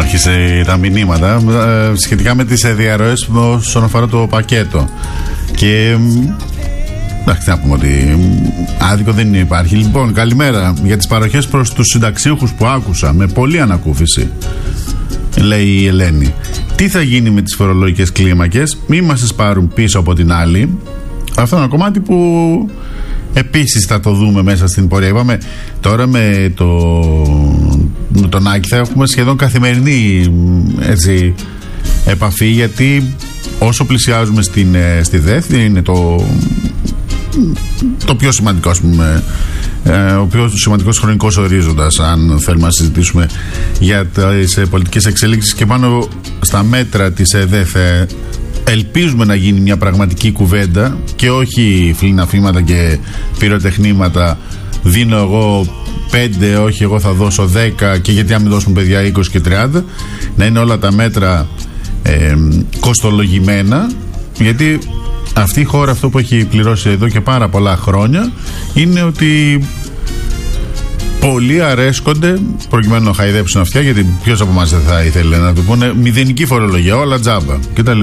άρχισε τα μηνύματα σχετικά με τις διαρροές όσον αφορά το πακέτο. Και εντάξει, να πούμε ότι άδικο δεν υπάρχει. Λοιπόν, καλημέρα. Για τις παροχές προς τους συνταξίουχους που άκουσα με πολλή ανακούφιση, λέει η Ελένη. Τι θα γίνει με τις φορολογικές κλίμακες, μη μας τις πάρουν πίσω από την άλλη. Αυτό είναι ένα κομμάτι που επίσης θα το δούμε μέσα στην πορεία. Είπαμε τώρα με τον Άκη θα έχουμε σχεδόν καθημερινή επαφή, γιατί όσο πλησιάζουμε στη ΔΕΘ είναι το πιο σημαντικό, ας πούμε, ο πιο σημαντικός χρονικός ορίζοντας, αν θέλουμε να συζητήσουμε για τις πολιτικές εξελίξεις. Και πάνω στα μέτρα της ΕΔΕΘ ελπίζουμε να γίνει μια πραγματική κουβέντα και όχι φλιναφήματα και πυροτεχνήματα. Δίνω εγώ 5, όχι εγώ θα δώσω 10, και γιατί να μην δώσουν παιδιά 20 και 30. Να είναι όλα τα μέτρα κοστολογημένα, γιατί αυτή η χώρα αυτό που έχει πληρώσει εδώ και πάρα πολλά χρόνια είναι ότι πολλοί αρέσκονται προκειμένου να χαϊδέψουν αυτιά, γιατί ποιος από εμάς δεν θα ήθελε να του πούνε μηδενική φορολογία, όλα τζάμπα κτλ.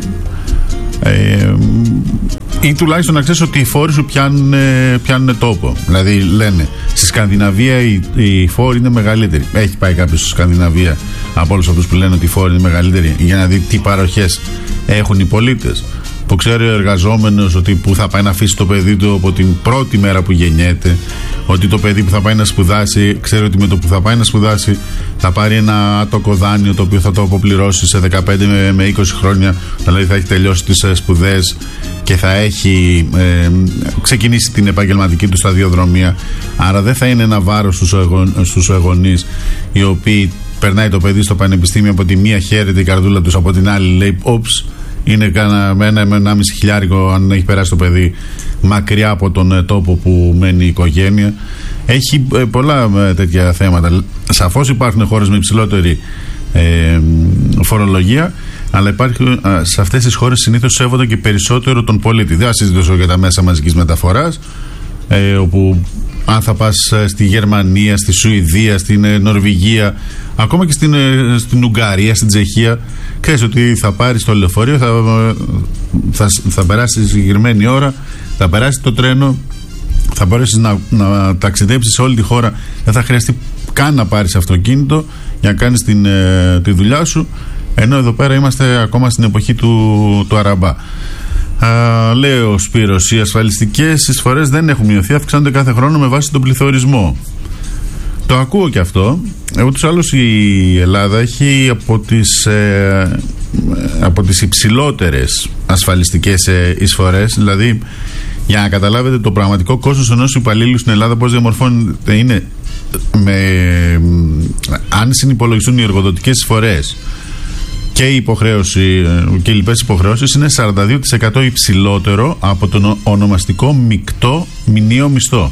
Ή τουλάχιστον να ξέρεις ότι οι φόροι σου πιάνουν τόπο. Δηλαδή λένε στη Σκανδιναβία οι φόροι είναι μεγαλύτεροι. Έχει πάει κάποιος στη Σκανδιναβία από όλους αυτούς που λένε ότι οι φόροι είναι μεγαλύτεροι, για να δει τι παροχές έχουν οι πολίτες? Που ξέρει ο εργαζόμενος ότι που θα πάει να αφήσει το παιδί του από την πρώτη μέρα που γεννιέται, ότι το παιδί που θα πάει να σπουδάσει ξέρει ότι με το που θα πάει να σπουδάσει θα πάρει ένα άτοκο δάνειο το οποίο θα το αποπληρώσει σε 15 με 20 χρόνια, δηλαδή θα έχει τελειώσει τις σπουδές και θα έχει ξεκινήσει την επαγγελματική του σταδιοδρομία. Άρα δεν θα είναι ένα βάρος στους γονείς, οι οποίοι περνάει το παιδί στο πανεπιστήμιο, από τη μία χαίρεται η καρδούλα τους, από την άλλη λέει όψ, είναι ένα 1,5 χιλιάρικο αν έχει περάσει το παιδί μακριά από τον τόπο που μένει η οικογένεια. Έχει πολλά τέτοια θέματα. Σαφώς υπάρχουν χώρες με υψηλότερη φορολογία, αλλά υπάρχουν, σε αυτές τις χώρες συνήθως σέβονται και περισσότερο τον πολίτη. Δεν θα συζητήσω για τα μέσα μαζικής μεταφοράς, όπου αν θα πας στη Γερμανία, στη Σουηδία, στην Νορβηγία, ακόμα και στην Ουγγαρία, στην Τσεχία, ξέρεις ότι θα πάρεις το λεωφορείο, θα περάσει τη συγκεκριμένη ώρα, θα περάσει το τρένο, θα μπορέσεις να ταξιδέψεις σε όλη τη χώρα, δεν θα χρειαστεί καν να πάρεις αυτοκίνητο για να κάνεις τη δουλειά σου, ενώ εδώ πέρα είμαστε ακόμα στην εποχή του Αραμπά. Λέει ο Σπύρος, οι ασφαλιστικές εισφορές δεν έχουν μειωθεί, αυξάνονται κάθε χρόνο με βάση τον πληθωρισμό. Το ακούω και αυτό. Ούτως άλλως η Ελλάδα έχει από τις υψηλότερες ασφαλιστικές εισφορές. Δηλαδή, για να καταλάβετε το πραγματικό κόστος ενός υπαλλήλου στην Ελλάδα πώς διαμορφώνεται, είναι αν συνυπολογιστούν οι εργοδοτικές εισφορές και η υποχρέωση και οι λοιπές υποχρεώσεις, είναι 42% υψηλότερο από τον ονομαστικό μεικτό μηνιαίο μισθό.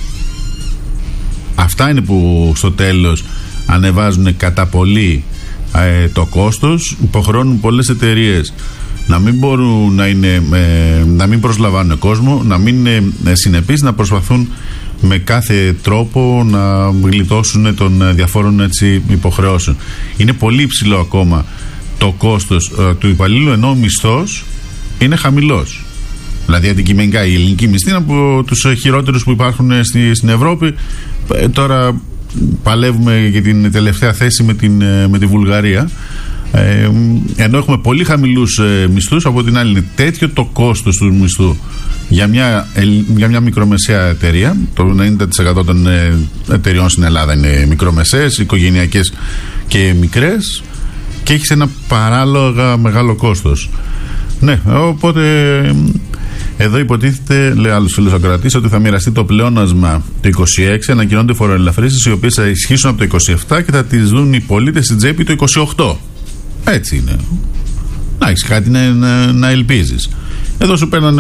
Αυτά είναι που στο τέλος ανεβάζουν κατά πολύ το κόστος, υποχρεώνουν πολλές εταιρείες να μην μπορούν να μην προσλαμβάνουν κόσμο, να μην είναι συνεπείς, να προσπαθούν με κάθε τρόπο να γλιτώσουν των διαφόρων υποχρεώσεων. Είναι πολύ υψηλό ακόμα το κόστος του υπαλλήλου, ενώ ο μισθός είναι χαμηλός. Δηλαδή αντικειμενικά η ελληνική μισθή είναι από τους χειρότερους που υπάρχουν στην Ευρώπη. Τώρα παλεύουμε για την τελευταία θέση με τη Βουλγαρία, ενώ έχουμε πολύ χαμηλούς μισθούς. Από την άλλη είναι τέτοιο το κόστος του μισθού για μια μικρομεσαία εταιρεία. Το 90% των εταιρεών στην Ελλάδα είναι μικρομεσαίες, οικογενειακές και μικρές, και έχεις ένα παράλογα μεγάλο κόστος. Ναι, οπότε εδώ υποτίθεται, λέει άλλος φίλος ακροατής, ότι θα μοιραστεί το πλεόνασμα το 26, ανακοινώνται φοροελαφρύνσεις οι οποίες θα ισχύσουν από το 27 και θα τις δουν οι πολίτες στην τσέπη το 28. Έτσι είναι. Να έχεις κάτι να ελπίζεις. Εδώ σου παίρνουν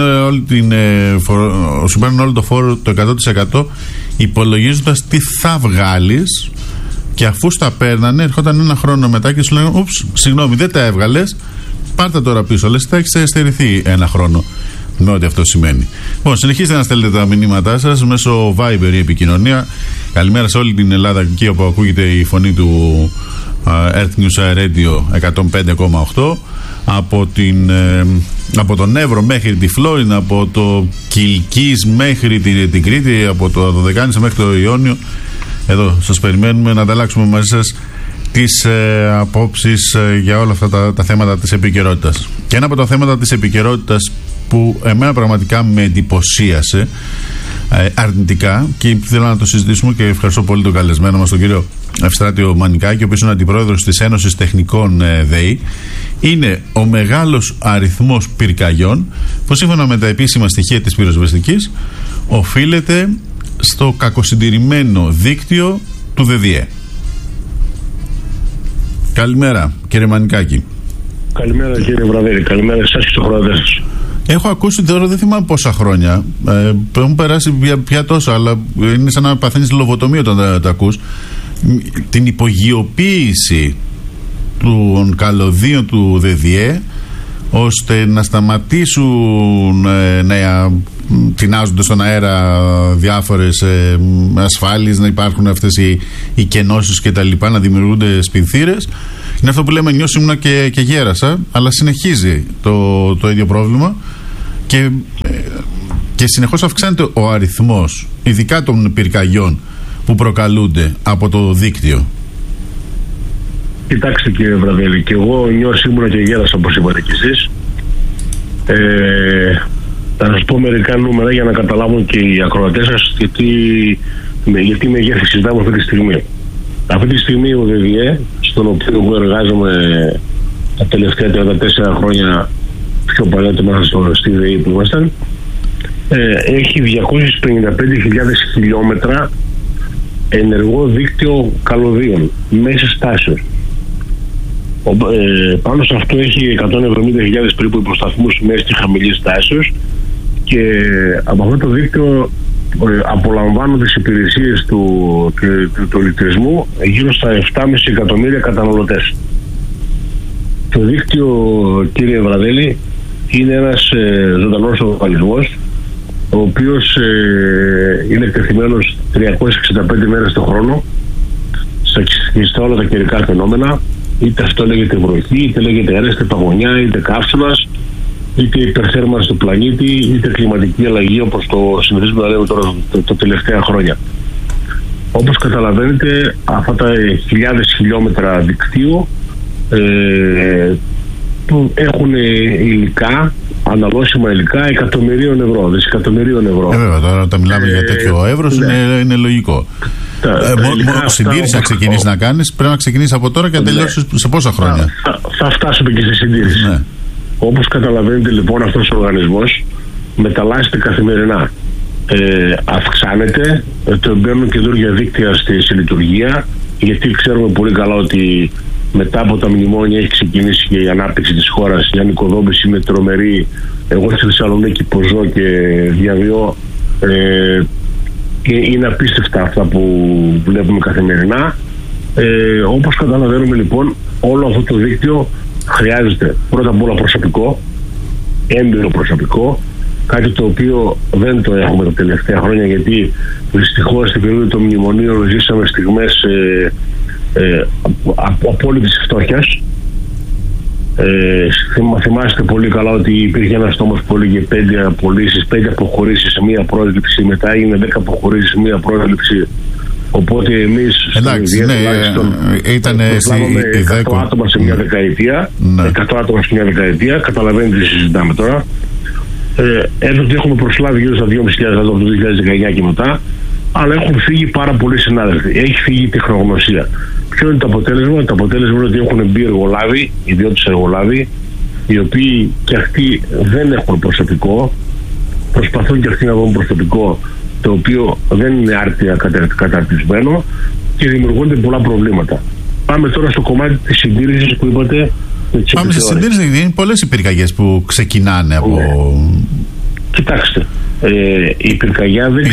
όλο το φόρο το 100%, υπολογίζοντας τι θα βγάλεις, και αφού στα παίρνανε έρχονταν ένα χρόνο μετά και σου λένε ούψ, συγγνώμη, δεν τα έβγαλες, πάρτα τώρα πίσω. Λες, θα έχεις στερηθεί ένα χρόνο, με ό,τι αυτό σημαίνει. Λοιπόν, συνεχίστε να στέλνετε τα μηνύματά σας μέσω Viber η επικοινωνία. Καλημέρα σε όλη την Ελλάδα, εκεί όπου ακούγεται η φωνή του Earth News Radio 105,8, από τον Εύρο μέχρι τη Φλόρινα, από το Κιλκής μέχρι την Κρήτη, από το Δωδεκάνησα μέχρι το Ιόνιο. Εδώ σας περιμένουμε να ανταλλάξουμε μαζί σας τις απόψεις για όλα αυτά τα θέματα της επικαιρότητας. Και ένα από τα θέματα της επικαιρότητας που εμένα πραγματικά με εντυπωσίασε αρνητικά και θέλω να το συζητήσουμε, και ευχαριστώ πολύ τον καλεσμένο μας, τον κύριο Ευστράτιο Μανικάκη, ο οποίος είναι αντιπρόεδρος της Ένωσης Τεχνικών ΔΕΗ, είναι ο μεγάλος αριθμός πυρκαγιών που σύμφωνα με τα επίσημα στοιχεία της πυροσβεστικής οφείλεται στο κακοσυντηρημένο δίκτυο του ΔΔΕ. Καλημέρα κύριε Μανικάκη. Καλημέρα κύριε Βραδέλη, καλημέρα εσάς και στο χρόνο σας. Έχω ακούσει τώρα, δεν θυμάμαι πόσα χρόνια, έχουν περάσει πια τόσα, αλλά είναι σαν να παθαίνεις λοβοτομία όταν τα ακούς, την υπογειοποίηση των καλωδίων του ΔΔΕ ώστε να σταματήσουν να τεινάζονται στον αέρα διάφορες ασφάλειες, να υπάρχουν αυτές οι κενώσεις και τα λοιπά, να δημιουργούνται σπινθήρες. Είναι αυτό που λέμε νιώσει ήμουνα και γέρασα, αλλά συνεχίζει το ίδιο πρόβλημα και συνεχώς αυξάνεται ο αριθμός, ειδικά των πυρκαγιών που προκαλούνται από το δίκτυο. Κοιτάξτε κύριε Βραδέλη, και εγώ νιώσει ήμουνα και γέρασα όπως είπατε κι εσείς. Θα σας πω μερικά νούμερα για να καταλάβουν και οι ακροατές σας γιατί μεγέθη συζητάμε αυτή τη στιγμή. Αυτή τη στιγμή ο ΔΔΕ, στον οποίο εγώ εργάζομαι τα τελευταία 34 χρόνια, πιο παλιότερα στη ΔΕΗ που ήμασταν, έχει 255.000 χιλιόμετρα ενεργό δίκτυο καλωδίων μέσα στάσεως. Πάνω σε αυτό έχει 170.000 περίπου υποσταθμούς μέσης και χαμηλής στάσεως, και από αυτό το δίκτυο απολαμβάνουν τις υπηρεσίες του ηλεκτρισμού γύρω στα 7,5 εκατομμύρια καταναλωτές. Το δίκτυο, κύριε Βραδέλη, είναι ένας ζωντανός οργανισμός, ο οποίος είναι εκτεθειμένος 365 μέρες το χρόνο στα όλα τα καιρικά φαινόμενα, είτε αυτό λέγεται βροχή, είτε λέγεται αίρεστη παγωνιά, είτε καύσωνας, είτε υπερθέρμανση του πλανήτη, είτε κλιματική αλλαγή, όπως το συνηθίζουμε να λέμε τώρα τα τελευταία χρόνια. Όπως καταλαβαίνετε, αυτά τα χιλιάδες χιλιόμετρα δικτύου που έχουν υλικά, αναλώσιμα υλικά εκατομμυρίων ευρώ, δισεκατομμυρίων ευρώ. Βέβαια, τώρα όταν μιλάμε για τέτοιο εύρος είναι λογικό. Συντήρηση να ξεκινήσει να κάνεις, πρέπει να ξεκινήσει από τώρα και να τελειώσεις σε πόσα χρόνια? Θα φτάσουμε και στη συντήρηση. Ναι. Όπως καταλαβαίνετε λοιπόν, αυτός ο οργανισμός μεταλλάσσεται καθημερινά. Αυξάνεται, μπαίνουν καινούργια δίκτυα στη λειτουργία, γιατί ξέρουμε πολύ καλά ότι μετά από τα μνημόνια έχει ξεκινήσει και η ανάπτυξη της χώρας. Η ανοικοδόμηση είναι τρομερή. Εγώ στη Θεσσαλονίκη που ζω και διαβιώ, είναι απίστευτα αυτά που βλέπουμε καθημερινά. Όπως καταλαβαίνουμε λοιπόν, όλο αυτό το δίκτυο χρειάζεται πρώτα απ' όλα προσωπικό, έμπειρο προσωπικό, κάτι το οποίο δεν το έχουμε τα τελευταία χρόνια, γιατί δυστυχώς στην περίοδο των μνημονίων ζήσαμε στιγμές απόλυτης φτώχειας. Θυμάστε πολύ καλά ότι υπήρχε ένας τόμος που έλεγε 5 αποχωρήσεις σε μία πρόσληψη, μετά έγινε 10 αποχωρήσεις σε μία πρόσληψη. Οπότε εμείς ήταν 100 άτομα σε μια δεκαετία, 100 άτομα σε μια δεκαετία, καταλαβαίνετε τι συζητάμε τώρα. Έδωτε έχουμε προσλάβει γύρω στα 2.500 άτομα από το 2019 και μετά, αλλά έχουν φύγει πάρα πολλοί συνάδελφοι. Έχει φύγει η τεχνογνωσία. Ποιο είναι το αποτέλεσμα? Το αποτέλεσμα είναι ότι έχουν μπει εργολάβοι, ιδιώτες εργολάβοι, οι οποίοι και αυτοί δεν έχουν προσωπικό, προσπαθούν και αυτοί να βρουν προσωπικό το οποίο δεν είναι άρτια καταρτισμένο και δημιουργούνται πολλά προβλήματα. Πάμε τώρα στο κομμάτι της συντήρησης που είπατε. Πάμε στη συντήρηση, είναι πολλές οι πυρκαγιές που ξεκινάνε από... Κοιτάξτε, η πυρκαγιά δεν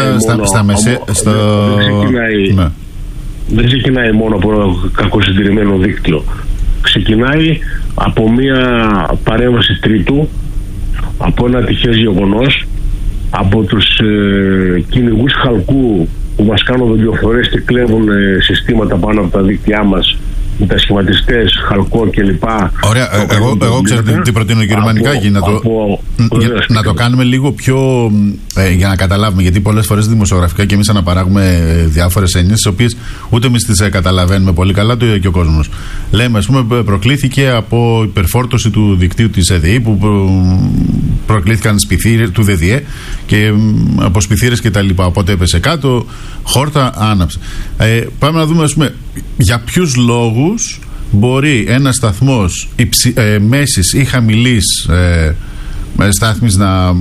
ξεκινάει μόνο από ένα κακοσυντηρημένο δίκτυο. Ξεκινάει από μια παρέμβαση τρίτου, από ένα τυχές γεγονός, από τους κυνηγούς χαλκού που μας κάνουν δολιοφορές και κλέβουν συστήματα πάνω από τα δίκτυά μας μετασχηματιστές, χαλκό κλπ. Ωραία, εγώ ξέρω τι προτείνω, κύριε Μανικάκη, να το κάνουμε λίγο πιο για να καταλάβουμε, γιατί πολλές φορές δημοσιογραφικά και εμείς αναπαράγουμε διάφορες έννοιες τις οποίες ούτε εμείς τις καταλαβαίνουμε πολύ καλά, το ίδιο και ο κόσμος. Λέμε, ας πούμε, προκλήθηκε από υπερφόρτωση του δικτύου της ΕΔΕΗ, που προκλήθηκαν σπιθύρες του ΔΔΕ και από σπιθύρες και τα λοιπά, οπότε έπεσε κάτω, χόρτα, άναψε. Πάμε να δούμε, ας πούμε, για ποιους λόγους μπορεί ένας σταθμός μέσης ή χαμηλής στάθμης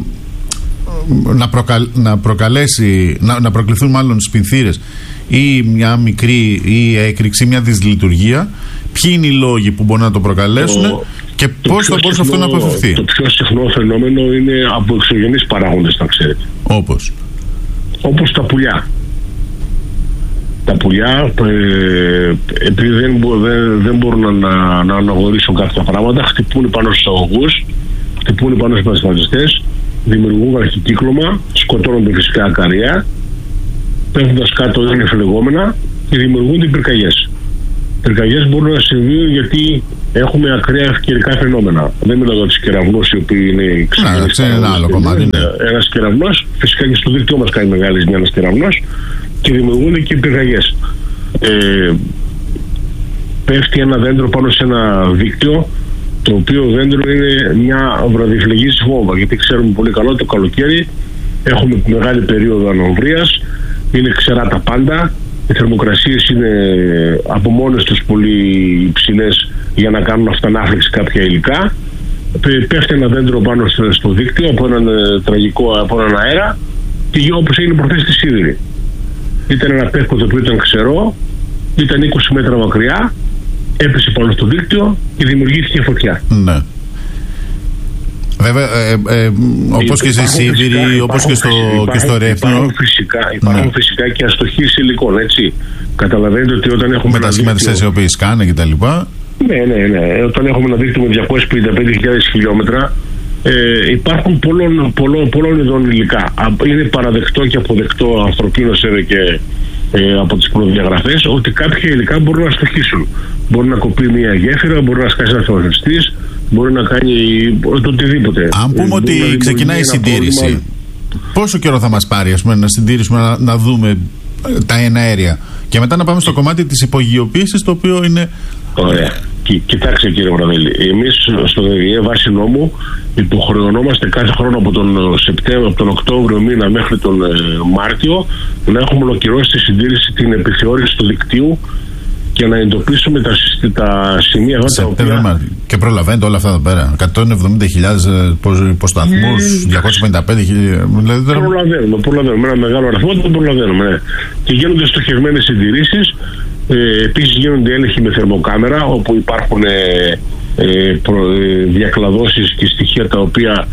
να προκληθούν μάλλον σπινθύρες ή μια μικρή ή έκρηξη, μια δυσλειτουργία. Ποιοι είναι οι λόγοι που μπορούν να το προκαλέσουν και πώς θα μπορούσε αυτό να αποφευθεί? Το πιο συχνό φαινόμενο είναι από εξωγενείς παράγοντες, να ξέρετε. Όπως τα πουλιά. Τα πουλιά, επειδή δεν μπορούν να αναγνωρίσουν κάποια πράγματα, χτυπούν πάνω στους αγωγούς, χτυπούν πάνω στους μετασχηματιστές, δημιουργούν αρχικύκλωμα, σκοτώνονται φυσικά ακαριά, πέφτοντας κάτω δεν είναι φλεγόμενα και δημιουργούνται πυρκαγιές. Πυρκαγιές μπορούν να συμβούν γιατί έχουμε ακραία ευκαιρικά φαινόμενα. Δεν μιλάω για τους κεραυνούς, οι οποίοι είναι ξεχωριστοί. Ένα άλλο κομμάτι. Ένας κεραυνός, φυσικά και στο δίκτυό μας κάνει μεγάλη ζημιά ένας κεραυνός, και δημιουργούνται και πυρκαγιές. Πέφτει ένα δέντρο πάνω σε ένα δίκτυο, το οποίο δέντρο είναι μια βραδιφλεγής βόμβα, γιατί ξέρουμε πολύ καλά το καλοκαίρι έχουμε μεγάλη περίοδο ανομβρίας, είναι ξερά τα πάντα, οι θερμοκρασίες είναι από μόνες τους πολύ υψηλές για να κάνουν αυτανάφλεξη κάποια υλικά. Πέφτει ένα δέντρο πάνω στο δίκτυο από έναν από έναν αέρα και όπως έγινε προχθές στη Σίδηρη. Ήταν ένα πεύκο το οποίο ήταν ξερό, ήταν 20 μέτρα μακριά, έπεσε πάνω στο δίκτυο και δημιουργήθηκε φωτιά. Ναι. Βέβαια, όπως και στη Σίδηρη, όπως και στο Ρέθνο. Υπάρχουν φυσικά και αστοχίες υλικών, έτσι. Καταλαβαίνετε ότι όταν έχουμε. Μετασχηματιστές οι οποίοι σκάνε κτλ. Ναι. Όταν έχουμε ένα δίκτυο με 255.000 χιλιόμετρα, υπάρχουν πολλών ειδών υλικά. Είναι παραδεκτό και αποδεκτό ανθρωπίνως και από τις προδιαγραφές ότι κάποια υλικά μπορούν να αστοχήσουν. Μπορεί να κοπεί μια γέφυρα, μπορεί να σκάσει ένα θεοθεστής, μπορεί να κάνει το οτιδήποτε. Αν πούμε ότι ξεκινάει η συντήρηση, πόσο καιρό θα μας πάρει, ας πούμε, να συντηρήσουμε, να δούμε τα εναέρια και μετά να πάμε στο κομμάτι της υπογειοποίησης, το οποίο είναι. Ωραία. Κοιτάξτε, κύριε Βραδέλη, εμείς στο ΔΔΕ βάσει νόμου υποχρεωνόμαστε κάθε χρόνο από τον Οκτώβριο μήνα μέχρι τον Μάρτιο να έχουμε ολοκληρώσει τη συντήρηση, την επιθεώρηση του δικτύου και να εντοπίσουμε τα σημεία τα οποία. Και προλαβαίνετε όλα αυτά εδώ πέρα. 170.000 υποσταθμούς, 255.000. Προλαβαίνουμε. Ένα μεγάλο αριθμό το προλαβαίνουμε. Ναι. Και γίνονται στοχευμένες συντηρήσεις. Επίσης γίνονται έλεγχοι με θερμοκάμερα, όπου υπάρχουν διακλαδώσεις και στοιχεία τα οποία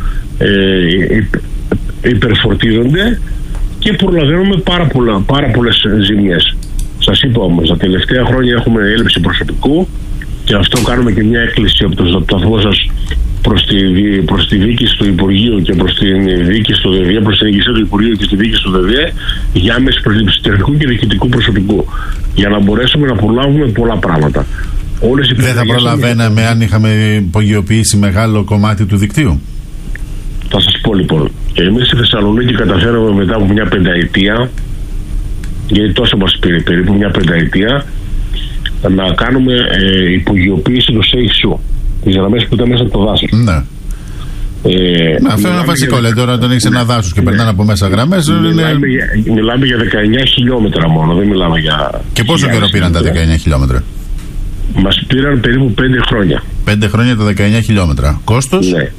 υπερφορτίζονται και προλαβαίνουμε πάρα πολλές ζημιές. Σας είπα όμως, τα τελευταία χρόνια έχουμε έλλειψη προσωπικού και αυτό κάνουμε και μια έκκληση από το σταθμό σας προς τη διοίκηση του Υπουργείου και προς την διοίκηση του ΔΔΕ, προς την ηγεσία του Υπουργείου και στη διοίκηση του ΔΔΕ για άμεση προσλήψη τεχνικού και διοικητικού προσωπικού, για να μπορέσουμε να προλάβουμε πολλά πράγματα. Δεν θα προλαβαίναμε αν είχαμε υπογειοποιήσει μεγάλο κομμάτι του δικτύου? Θα σας πω λοιπόν. Εμείς στη Θεσσαλονίκη καταφέραμε μετά από μια πενταετία, γιατί τόσο μας πήρε περίπου μια πενταετία, να κάνουμε υπογειοποίηση του ΣΕΙΣΟ, τις γραμμές που ήταν μέσα από το δάσος. Ναι. Αυτό είναι ένα βασικό. Λέει τώρα, όταν έχεις ένα δάσος και περνάνε από μέσα γραμμές. Μιλάμε για 19 χιλιόμετρα μόνο, δεν μιλάμε για. Και πόσο καιρό πήραν τα 19 χιλιόμετρα? Μας πήραν περίπου 5 χρόνια. 5 χρόνια τα 19 χιλιόμετρα. Κόστος? Ναι.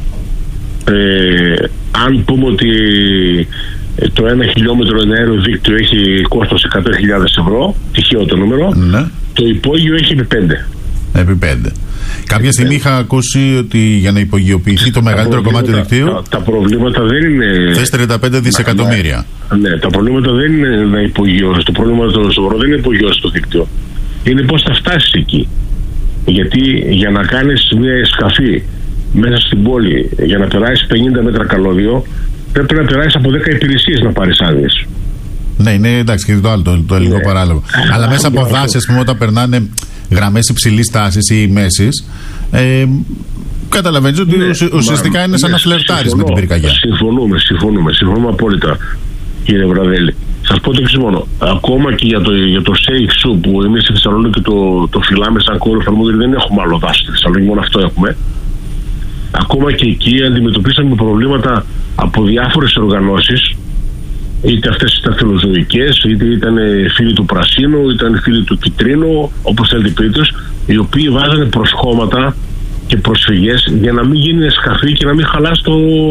Αν πούμε ότι το 1 χιλιόμετρο εναέριο δίκτυο έχει κόστος 100.000 ευρώ, τυχαίο το νούμερο, ναι. Το υπόγειο έχει επί 5. Επί 5. Κάποια στιγμή είχα ακούσει ότι για να υπογειοποιηθεί το μεγαλύτερο κομμάτι του δικτύου. Τα προβλήματα δεν είναι. Θες 35 δισεκατομμύρια. Ναι, τα προβλήματα δεν είναι να υπογειώσει. Το πρόβλημα το σοβαρό δεν είναι υπογειώσει το δίκτυο. Είναι πώς θα φτάσεις εκεί. Γιατί για να κάνεις μια εσκαφή μέσα στην πόλη, για να περάσεις 50 μέτρα καλώδιο, πρέπει να περάσεις από 10 υπηρεσίες να πάρεις άδειες. Ναι, είναι εντάξει και το άλλο, το ελληνικό παράλογο. Αλλά μέσα από δάση, ας πούμε, όταν περνάνε γραμμές υψηλής τάσης ή μέσης, καταλαβαίνεις ότι ουσιαστικά είναι σαν να φλερτάρεις με την πυρκαγιά. Συμφωνούμε απόλυτα, κύριε Βραδέλη. Σας πω το εξής μόνο. Ακόμα και για το Σέιχ Σου, που εμείς στη Θεσσαλονίκη το φυλάμε σαν κόρο εφαρμογή, δεν έχουμε άλλο δάσος στη Θεσσαλονίκη, μόνο αυτό έχουμε. Ακόμα και εκεί αντιμετωπίσαμε προβλήματα από διάφορες οργανώσεις, είτε αυτές ήταν φιλοζωικές, είτε ήταν φίλοι του Πρασίνου, είτε ήταν φίλοι του Κιτρίνου, όπως θέλετε πείτε, οι οποίοι βάζανε προσχώματα και προσφυγές για να μην γίνει σκαφή και να μην χαλάσει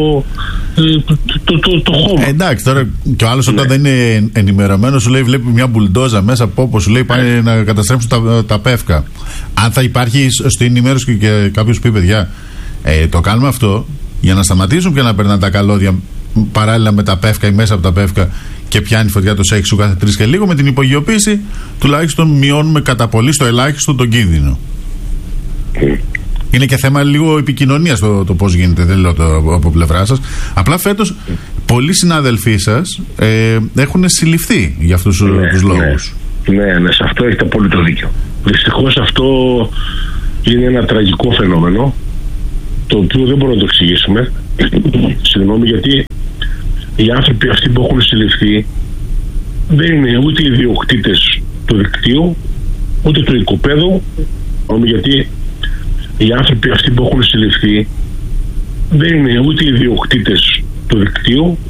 το χώμα. Εντάξει, τώρα και ο άλλος όταν δεν είναι ενημερωμένος σου λέει, βλέπει μια μπουλντόζα μέσα από όπου σου λέει πάει να καταστρέψουν τα πεύκα. Αν θα υπάρχει στην ενημέρωση και κάποιος πει, παιδιά, το κάνουμε αυτό για να σταματήσουν και να περνάνε τα καλώδια παράλληλα με τα πεύκα ή μέσα από τα πεύκα και πιάνει φωτιά το Σέιχ Σου κάθε 3 και λίγο, με την υπογειοποίηση τουλάχιστον μειώνουμε κατά πολύ στο ελάχιστο τον κίνδυνο. Είναι και θέμα λίγο επικοινωνίας το πώς γίνεται, δεν λέω το από πλευρά σας. Απλά φέτος πολλοί συνάδελφοί σας έχουν συλληφθεί για αυτούς τους λόγους. Ναι, σε αυτό έχετε απόλυτο δίκιο. Δυστυχώς αυτό είναι ένα τραγικό φαινόμενο, το οποίο δεν μπορούμε να το εξηγήσουμε. Συγγνώμη, γιατί οι άνθρωποι αυτοί που έχουν συλληφθεί δεν είναι ούτε οι ιδιοκτήτες του δικτύου, ούτε του οικοπαίδου, γιατί οι άνθρωποι αυτοί που έχουν συλληφθεί δεν είναι ούτε οι ιδιοκτήτες του δικτύου,